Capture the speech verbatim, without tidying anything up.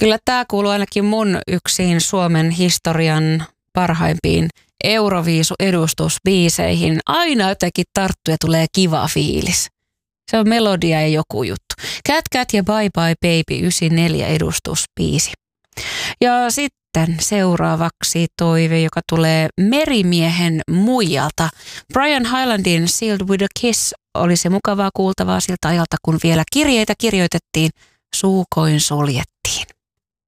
Kyllä tämä kuuluu ainakin mun yksin Suomen historian parhaimpiin Euroviisu-edustusbiiseihin. Aina jotenkin tarttuu ja tulee kiva fiilis. Se on melodia ja joku juttu. Cat Cat ja Bye Bye Baby yhdeksänkymmentäneljä edustusbiisi. Ja sitten seuraavaksi toive, joka tulee Merimiehen muijalta. Brian Hylandin Sealed with a Kiss oli se mukavaa kuultavaa siltä ajalta, kun vielä kirjeitä kirjoitettiin, suukoin suljettiin.